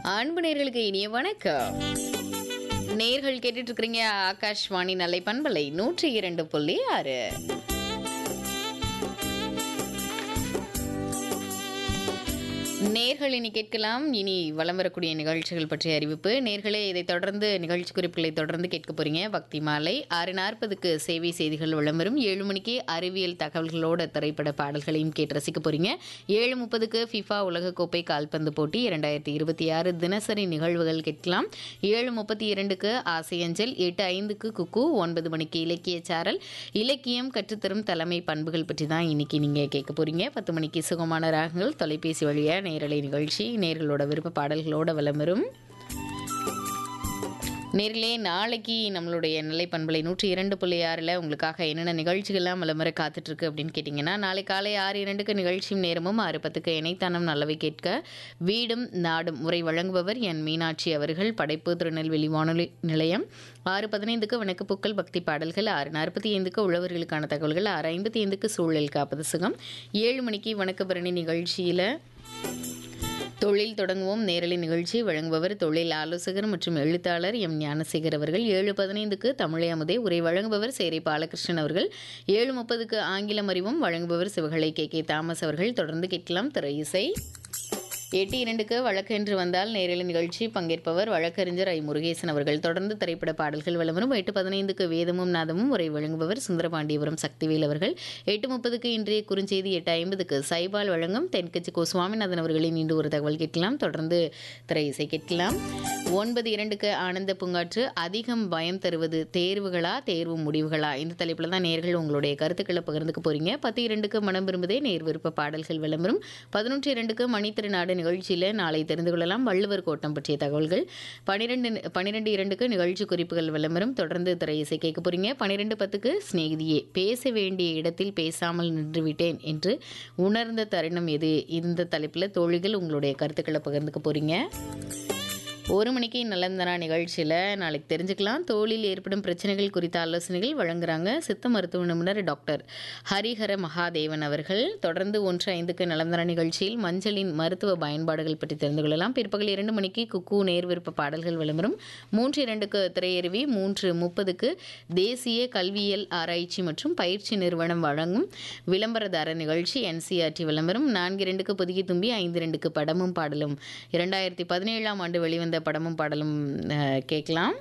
அன்பு நேர்களுக்கு இனிய வணக்கம். நேர்கள் கேட்டுட்டு இருக்கிறீங்க ஆகாஷ்வாணி நலை பண்பலை 102.6. நேர்கள் இனி கேட்கலாம். இனி வலம் வரக்கூடிய நிகழ்ச்சிகள் பற்றிய அறிவிப்பு. நேர்களே, இதை தொடர்ந்து நிகழ்ச்சி குறிப்புகளை தொடர்ந்து கேட்க போறீங்க. பக்தி மாலை 6:40க்கு சேவை செய்திகள் விளம்பரம். 7 மணிக்கு அறிவியல் தகவல்களோட திரைப்பட பாடல்களையும் கேட்டு ரசிக்க போறீங்க. 7:30க்கு ஃபிஃபா உலகக்கோப்பை கால்பந்து போட்டி 2026 தினசரி நிகழ்வுகள் கேட்கலாம். 7:32க்கு ஆசையஞ்சல். 8:05க்கு குக்கு. 9 மணிக்கு இலக்கிய சாரல். இலக்கியம் கற்றுத்தரும் தலைமை பண்புகள் பற்றி தான் இன்னைக்கு நீங்க கேட்க போறீங்க. 10 மணிக்கு சுகமான ராகங்கள் தொலைபேசி வழியா நேரலை நிகழ்ச்சி நேர்களோட விருப்ப பாடல்களோட விளம்பரம். நேர்களே, நாளைக்கு நம்மளுடைய நிலை பண்பலை 102.6 உங்களுக்காக என்னென்ன நிகழ்ச்சிகள்லாம் விளம்பர காத்துட்ருக்கு அப்படின்னு கேட்டிங்கன்னா, நாளை காலை 6:02க்கு நிகழ்ச்சியும் நேரமும், 6:10க்கு இணைத்தானம் நல்லவை கேட்க வீடும் நாடும் உரை வழங்குபவர் என் மீனாட்சி அவர்கள். படைப்பு திருநெல்வேலி வானொலி நிலையம். 6:15க்கு வணக்கப்பூக்கள் பக்தி பாடல்கள். 6:45க்கு உழவர்களுக்கான தகவல்கள். 6:55க்கு சூழல் காப்பது சுகம். 7 மணிக்கு வணக்கபரணி நிகழ்ச்சியில் தொழில் தொடங்குவோம் நேரலை நிகழ்ச்சி வழங்குபவர் தொழில் ஆலோசகர் மற்றும் எழுத்தாளர் எம் ஞானசேகர் அவர்கள். 7:15க்கு தமிழை அமுதே உரை வழங்குபவர் சேரை பாலகிருஷ்ணன் அவர்கள். 7:30க்கு ஆங்கிலம் அறிவும் வழங்குபவர் சிவகலை கே தாமஸ் அவர்கள். தொடர்ந்து கேட்கலாம் திரை இசை. 8:02க்கு வழக்கென்று வந்தால் நேரலை நிகழ்ச்சி பங்கேற்பவர் வழக்கறிஞர் ஐ முருகேசன் அவர்கள். தொடர்ந்து திரைப்பட பாடல்கள் விளம்பரம். 8:15க்கு வேதமும் நாதமும் உரை வழங்குபவர் சுந்தரபாண்டியபுரம் சக்திவேல் அவர்கள். 8:30க்கு இன்றைய குறுஞ்செய்தி. 8:50க்கு சைபால் வழங்கும் தென்கட்சி கோ சுவாமிநாதன் அவர்களின் இன்று ஒரு தகவல் கேட்கலாம். தொடர்ந்து திரை இசை கேட்கலாம். 9:02க்கு ஆனந்த பூங்காற்று. அதிகம் பயம் தருவது தேர்வுகளா தேர்வு முடிவுகளா, இந்த தலைப்பில் தான் நேர்கள் உங்களுடைய கருத்துக்களை பகிர்ந்துக்க போறீங்க. 10:02க்கு மனம் விரும்புதே நேர் விருப்ப பாடல்கள் விளம்பரம். 11:02க்கு மணித்திருநாடு நிகழ்ச்சியில் நாளை தெரிந்து கொள்ளலாம் வள்ளுவர் கோட்டம் பற்றிய தகவல்கள். 12:02க்கு நிகழ்ச்சி குறிப்புகள் விளம்பரம். தொடர்ந்து திரை இசை கேட்க போறீங்க. 12:10க்கு சிநேகிதியே பேச வேண்டிய இடத்தில் பேசாமல் நின்றுவிட்டேன் என்று உணர்ந்த தருணம் எது, இந்த தலைப்பில் தோழிகள் உங்களுடைய கருத்துக்களை பகிர்ந்துக்க போறீங்க. 1 மணிக்கு நலந்தனா நிகழ்ச்சியில் நாளைக்கு தெரிஞ்சுக்கலாம் தோலில் ஏற்படும் பிரச்சனைகள் குறித்த ஆலோசனைகள் வழங்குறாங்க சித்த மருத்துவ நிபுணர் டாக்டர் ஹரிஹர மகாதேவன் அவர்கள். தொடர்ந்து 1:05க்கு நலந்தனா நிகழ்ச்சியில் மஞ்சளின் மருத்துவ பயன்பாடுகள் பற்றி தெரிந்து கொள்ளலாம். பிற்பகல் 2 மணிக்கு குக்கு நேர் விருப்ப பாடல்கள் விளம்பரம். 3:02க்கு திரையருவி. 3:30க்கு தேசிய கல்வியியல் ஆராய்ச்சி மற்றும் பயிற்சி நிறுவனம் வழங்கும் விளம்பரதார நிகழ்ச்சி NCRT விளம்பரம். 4:02க்கு புதிய தும்பி. 5:02க்கு படமும் பாடலும். 2017ஆம் ஆண்டு வெளிவந்த படமும் பாடலும் கேட்கலாம்.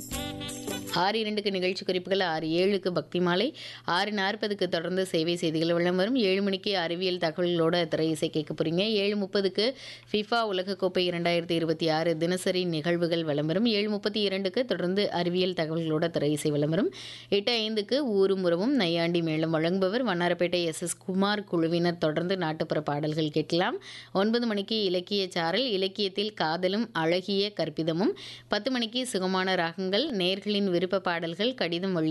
6:02க்கு நிகழ்ச்சி குறிப்புகள். 6:07க்கு பக்தி மாலை. 6:40க்கு தொடர்ந்து சேவை செய்திகள் விளம்பரம். 7 மணிக்கு அறிவியல் தகவல்களோட திரை இசை கேட்க போறீங்க. 7:30க்கு ஃபிஃபா உலகக்கோப்பை 2026 தினசரி நிகழ்வுகள் விளம்பரம். 7:32க்கு தொடர்ந்து அறிவியல் தகவல்களோட திரை இசை விளம்பரம். 8:05க்கு ஊரும் உறவும் நையாண்டி மேளம் வழங்குபவர் வண்ணாரப்பேட்டை SS குமார் குழுவினர். தொடர்ந்து நாட்டுப்புற பாடல்கள் கேட்கலாம். 9 மணிக்கு இலக்கிய சாரல். இலக்கியத்தில் காதலும் அழகிய கற்பிதமும். 10 மணிக்கு சுகமான ராகங்கள் நேர்களின் விருப்ப பாடல்கள் கடிதம்